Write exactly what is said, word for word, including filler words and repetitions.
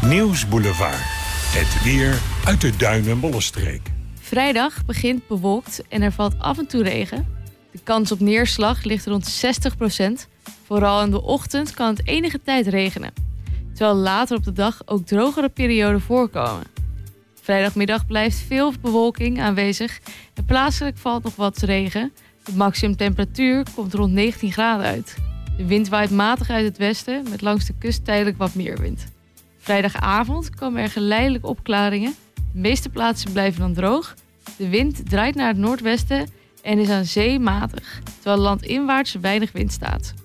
Nieuwsboulevard. Het weer uit de Duin- en Bollenstreek. Vrijdag begint bewolkt en er valt af en toe regen. De kans op neerslag ligt rond zestig procent. Vooral in de ochtend kan het enige tijd regenen. Terwijl later op de dag ook drogere perioden voorkomen. Vrijdagmiddag blijft veel bewolking aanwezig en plaatselijk valt nog wat regen. De maximumtemperatuur komt rond negentien graden uit. De wind waait matig uit het westen met langs de kust tijdelijk wat meer wind. Vrijdagavond komen er geleidelijk opklaringen. De meeste plaatsen blijven dan droog. De wind draait naar het noordwesten en is aan zee matig, terwijl landinwaarts weinig wind staat.